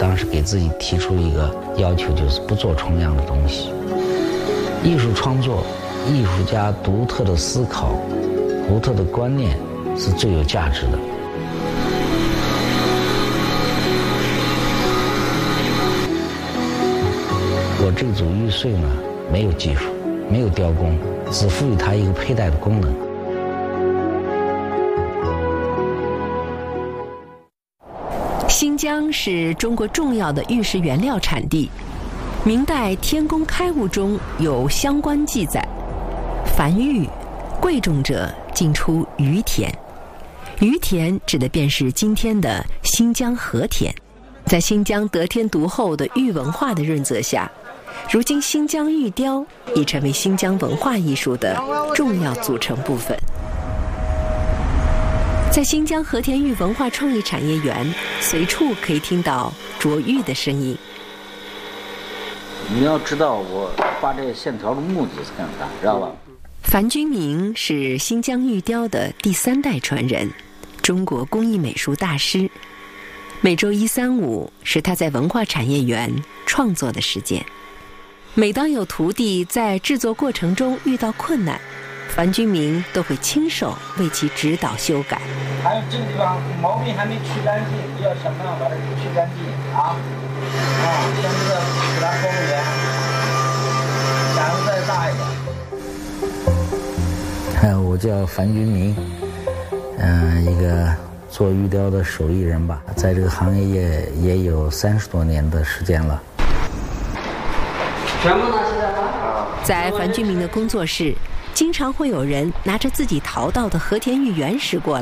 当时给自己提出一个要求，就是不做重样的东西。艺术创作，艺术家独特的思考、独特的观念是最有价值的。我这组玉穗呢，没有技术，没有雕工，只赋予它一个佩戴的功能。 新疆是中国重要的玉石原料产地。明代《天工开物》中有相关记载：凡玉，贵重者尽出于田。于田指的便是今天的新疆和田。在新疆得天独厚的玉文化的润泽下，如今新疆玉雕已成为新疆文化艺术的重要组成部分。在新疆和田玉文化创意产业园，随处可以听到琢玉的声音。 你要知道，我画这些线条的目的是干啥，知道吧？ 樊君明是新疆玉雕的第3代传人，中国工艺美术大师。每周1、3、5是他在文化产业园创作的时间。每当有徒弟在制作过程中遇到困难，樊君明都会亲手为其指导修改。 还有这个地方毛病还没去干净，你要想办法把它去干净啊！先这个给它包圆，然后再大一点。我叫樊君明，一个做玉雕的手艺人吧，在这个行业也有30多年的时间了。 全部拿起来吧。 在樊君明的工作室，经常会有人拿着自己淘到的和田玉原石过来。